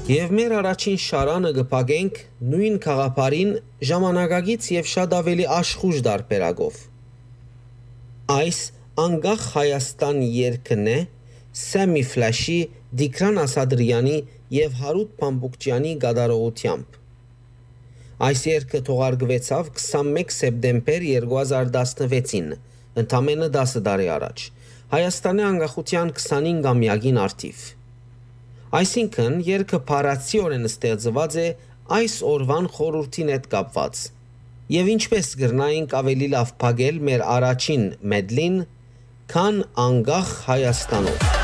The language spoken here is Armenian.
Եվ մեր առաջին շարանը գպագենք նույն խաղապարին ժամանակագից եւ շատ ավելի աշխուժ դարբերակով։ Այս անգախ Հայաստան երգն է Սեմի Ֆլաշի, Դիկրան Ասադրյանի եւ Հարութ Փամբուկչյանի գդարողությամբ։ Այս երգը թողարկվեցավ 21 սեպտեմբեր 2016-ին, ընդամենը 10 տարի առաջ, Հայաստանի անկախության 25-ամյակին արդիվ։ Այսինքն երգը փառացիորեն ստեղծված է այս օրվան խորհրդին հետ կապված։ Եվ ինչպես գրնայինք ավելի լավ փակել մեր առաջին մեդլին, քան անկախ Հայաստանով։